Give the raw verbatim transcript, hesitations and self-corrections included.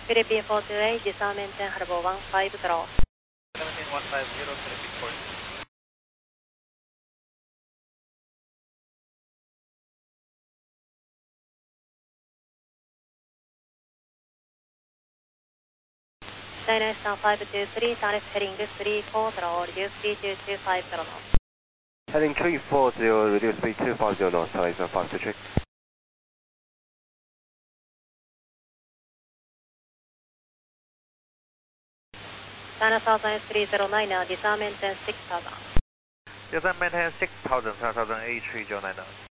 Philippine four two eight, disarm maintain Harbor one five zero. seventeen one five zero, Philippine four two eight. China Eastern five two three, Dallas heading three four zero, reduce speed to two five zero knots. Heading three four zero, reduce speed two five zero knots, China Eastern five two three. China Southern three zero nine, disarm maintain six thousand. Disarm maintain six thousand, China Southern eight three zero nine.